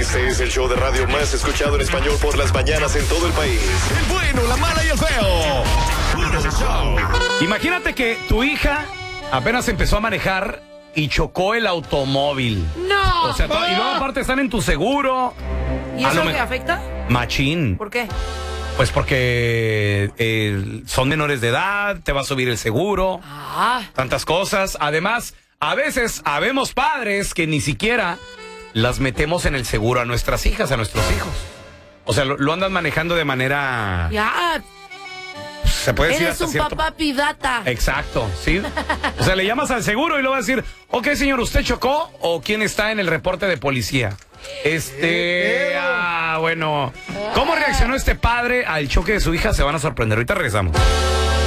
Este es el show de radio más escuchado en español por las mañanas en todo el país. El bueno, la mala y el feo. Puro show. Imagínate que tu hija apenas empezó a manejar y chocó el automóvil. ¡No! O sea, y luego aparte están en tu seguro. ¿Y eso le afecta? Machín. ¿Por qué? Pues porque son menores de edad, te va a subir el seguro, tantas cosas. Además, a veces habemos padres que ni siquiera las metemos en el seguro a nuestras hijas, a nuestros hijos. O sea, lo andan manejando de manera... Ya. Se puede decir Eres hasta un cierto... papá pirata. Exacto, ¿sí? O sea, le llamas al seguro y luego va a decir, ok, señor, ¿usted chocó o quién está en el reporte de policía? Bueno. ¿Cómo reaccionó este padre al choque de su hija? Se van a sorprender. Ahorita regresamos.